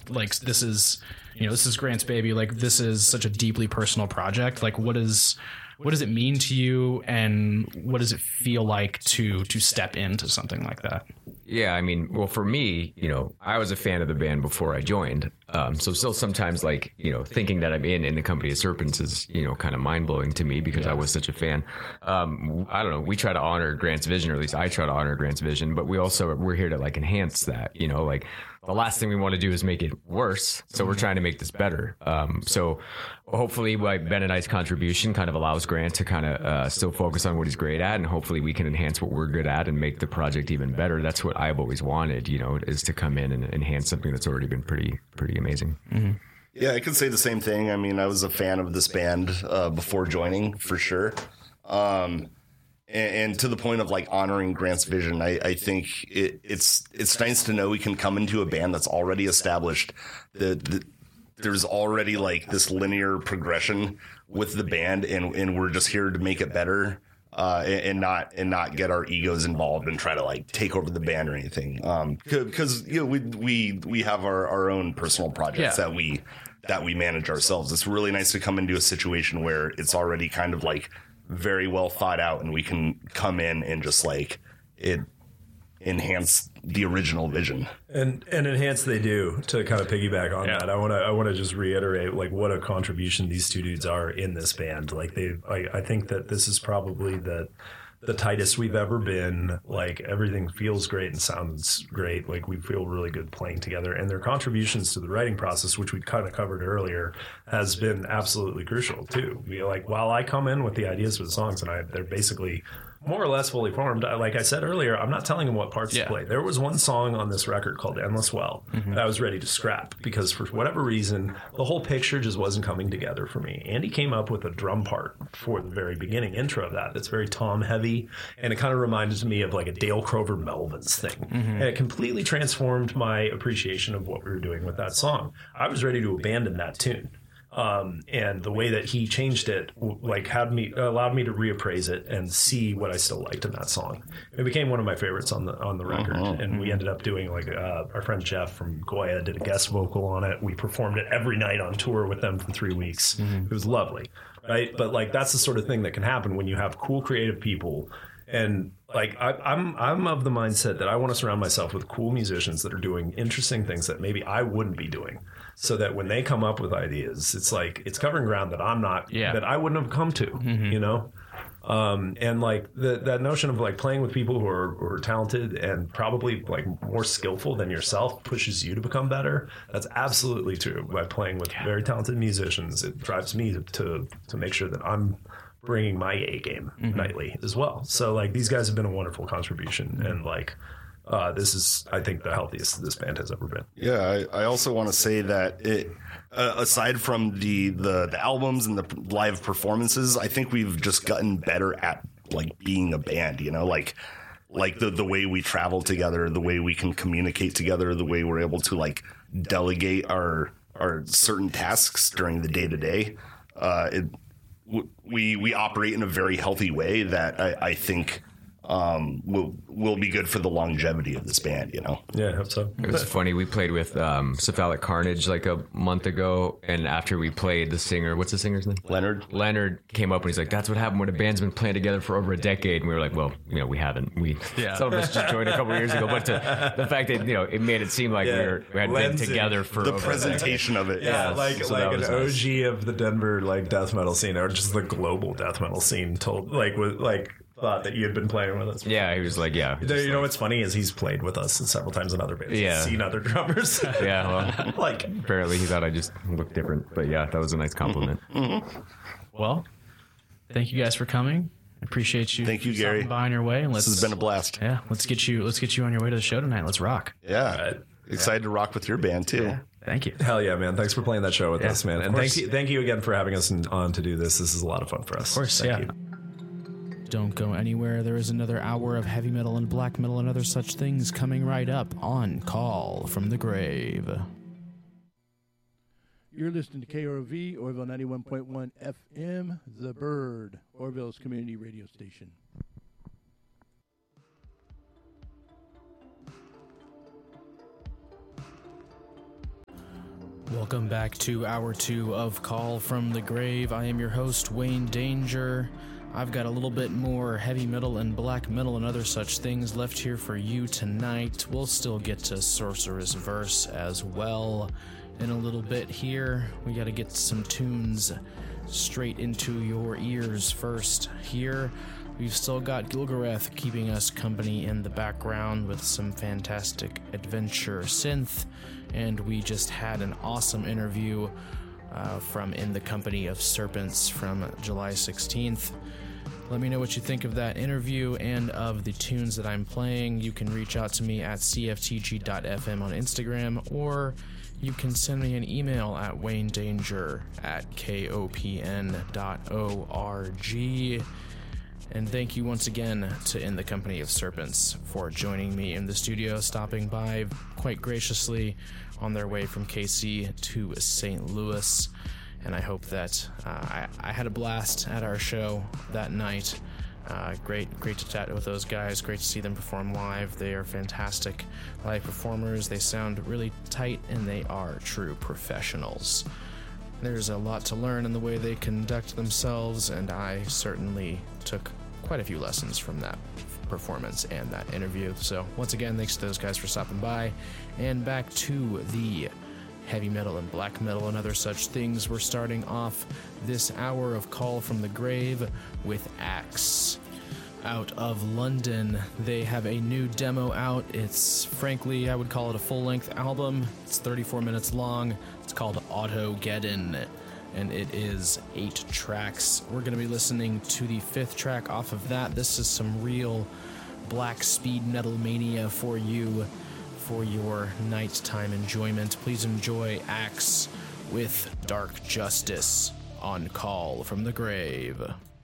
like this is, this is Grant's baby. Like this is such a deeply personal project. Like what does it mean to you, and what does it feel like to step into something like that? Yeah, I mean, well, for me, I was a fan of the band before I joined. So still sometimes like, thinking that I'm in the company of serpents is, kind of mind blowing to me because I was such a fan. I don't know. We try to honor Grant's vision, or at least I try to honor Grant's vision, but we're here to like enhance that, like the last thing we want to do is make it worse. So we're trying to make this better. So hopefully Ben and I's contribution kind of allows Grant to kind of still focus on what he's great at. And hopefully we can enhance what we're good at and make the project even better. That's what I've always wanted, is to come in and enhance something that's already been pretty amazing. Mm-hmm. Yeah, I could say the same thing. I mean, I was a fan of this band before joining, for sure. And to the point of like honoring Grant's vision, I think it's nice to know we can come into a band that's already established. There's already like this linear progression with the band, and we're just here to make it better, and not get our egos involved and try to like take over the band or anything. Because we have our own personal projects that we manage ourselves. It's really nice to come into a situation where it's already kind of like very well thought out, and we can come in and just like enhance the original vision. And enhance they do. To kind of piggyback on that, I want to just reiterate like what a contribution these two dudes are in this band. Like I think that this is probably the tightest we've ever been. Like everything feels great and sounds great. Like we feel really good playing together, and their contributions to the writing process, which we kind of covered earlier, has been absolutely crucial too. While I come in with the ideas for the songs and they're basically more or less fully formed. Like I said earlier, I'm not telling them what parts to play. There was one song on this record called Endless Well that I was ready to scrap because for whatever reason, the whole picture just wasn't coming together for me. Andy came up with a drum part for the very beginning intro of that. That's very Tom heavy, and it kind of reminded me of like a Dale Crover Melvins thing. And it completely transformed my appreciation of what we were doing with that song. I was ready to abandon that tune. And the way that he changed it, like allowed me to reappraise it and see what I still liked in that song. It became one of my favorites on the record. And we ended up doing like our friend Jeff from Goya did a guest vocal on it. We performed it every night on tour with them for 3 weeks. It was lovely, right? But like that's the sort of thing that can happen when you have cool creative people. And like I'm of the mindset that I want to surround myself with cool musicians that are doing interesting things that maybe I wouldn't be doing, so that when they come up with ideas, it's like it's covering ground that I'm not, that I wouldn't have come to, and like that notion of like playing with people who are talented and probably like more skillful than yourself pushes you to become better. That's absolutely true. By playing with very talented musicians, it drives me to make sure that I'm bringing my A game nightly as well. So like these guys have been a wonderful contribution, and like this is, I think, the healthiest this band has ever been. Yeah, I also want to say that it, aside from the albums and the live performances, I think we've just gotten better at like being a band. Like the way we travel together, the way we can communicate together, the way we're able to like delegate our certain tasks during the day to day. We operate in a very healthy way that I think will be good for the longevity of this band, Yeah, I hope so. It was funny. We played with Cephalic Carnage like a month ago, and after we played, the singer, what's the singer's name? Leonard came up and he's like, "That's what happened when a band's been playing together for over a decade." And we were like, "Well, we haven't. Some of us just joined a couple of years ago." But the fact that it made it seem like we had been together for the presentation of it. Yeah, like an OG of the Denver like death metal scene, or just the global death metal scene. Thought that you had been playing with us. Yeah, he was like, what's funny is he's played with us several times in other bands. Yeah. He's seen other drummers. Yeah, well, apparently he thought I just looked different. But yeah, that was a nice compliment. Well, thank you guys for coming. I appreciate you. Thank you, Gary. By on your way, and this has been a blast. Yeah, let's get you on your way to the show tonight. Let's rock. Yeah, excited to rock with your band too. Yeah. Thank you. Hell yeah, man! Thanks for playing that show with us, man. And thank you again for having us on to do this. This is a lot of fun for us. Of course, thank you. Don't go anywhere. There is another hour of heavy metal and black metal and other such things coming right up on Call from the Grave. You're listening to KROV, Orville 91.1 FM, The Bird, Orville's community radio station. Welcome back to Hour 2 of Call from the Grave. I am your host, Wayne Danger. I've got a little bit more heavy metal and black metal and other such things left here for you tonight. We'll still get to Sorcerer's Verse as well in a little bit here. We got to get some tunes straight into your ears first here. We've still got Gilgareth keeping us company in the background with some fantastic adventure synth, and we just had an awesome interview from In the Company of Serpents from July 16th. Let me know what you think of that interview and of the tunes that I'm playing. You can reach out to me at cftg.fm on Instagram, or you can send me an email at waynedanger@kopn.org. And thank you once again to In the Company of Serpents for joining me in the studio, stopping by quite graciously on their way from KC to St. Louis. And I hope that I had a blast at our show that night. Great to chat with those guys. Great to see them perform live. They are fantastic live performers. They sound really tight, and they are true professionals. There's a lot to learn in the way they conduct themselves, and I certainly took quite a few lessons from that performance and that interview. So once again, thanks to those guys for stopping by. And back to the heavy metal and black metal and other such things. We're starting off this hour of Call from the Grave with Axe. Out of London, they have a new demo out. It's, frankly, I would call it a full-length album. It's 34 minutes long. It's called Autogeddon, and it is 8 tracks. We're going to be listening to the 5th track off of that. This is some real black speed metal mania for you, for your nighttime enjoyment. Please enjoy Axe with Dark Justice on Call from the Grave.